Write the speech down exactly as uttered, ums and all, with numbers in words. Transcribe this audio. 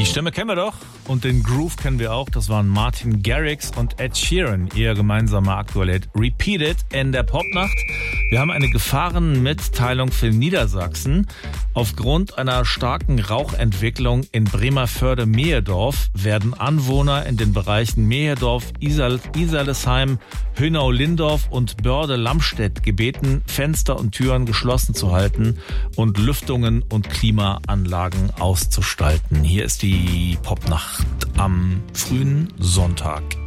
Die Stimme kennen wir doch und den Groove kennen wir auch. Das waren Martin Garrix und Ed Sheeran, ihr gemeinsamer aktueller Hit Repeat It in der Popnacht. Wir haben eine Gefahrenmitteilung für Niedersachsen. Aufgrund einer starken Rauchentwicklung in Bremervörde-Mehedorf werden Anwohner in den Bereichen Mehedorf, Isal, Iserlesheim, Hönau-Lindorf und Börde-Lamstedt gebeten, Fenster und Türen geschlossen zu halten und Lüftungen und Klimaanlagen auszustalten. Hier ist die Popnacht am frühen Sonntag.